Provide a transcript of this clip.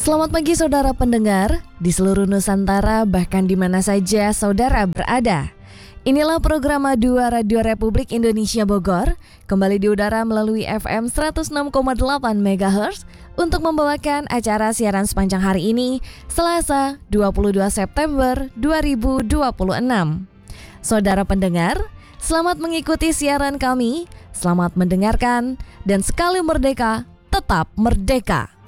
Selamat pagi saudara pendengar di seluruh Nusantara, bahkan di mana saja saudara berada. Inilah program Madua Radio Republik Indonesia Bogor, kembali di udara melalui FM 106,8 MHz untuk membawakan acara siaran sepanjang hari ini, Selasa 22 September 2026. Saudara pendengar, selamat mengikuti siaran kami, selamat mendengarkan, dan sekali merdeka, tetap merdeka.